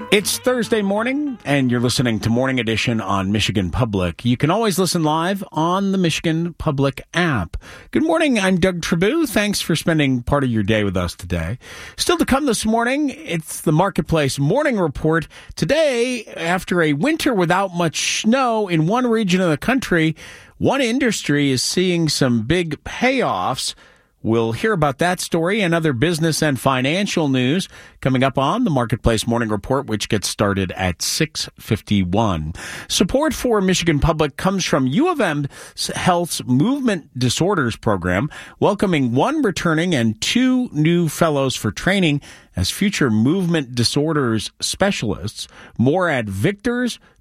It's Thursday morning, and you're listening to Morning Edition on Michigan Public. You can always listen live on the Michigan Public app. Good morning, I'm Doug Tribou. Thanks for spending part of your day with us today. Still to come this morning, it's the Marketplace Morning Report. Today, after a winter without much snow in one region of the country, one industry is seeing some big payoffs. We'll hear about that story and other business and financial news coming up on the Marketplace Morning Report, which gets started at 6:51. Support for Michigan Public comes from U of M Health's Movement Disorders Program, welcoming one returning and two new fellows for training as future movement disorders specialists. More at victors.umh.edu.